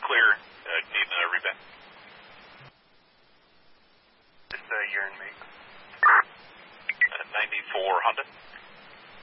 clear. Need a reband. Just year and make. 94 Honda.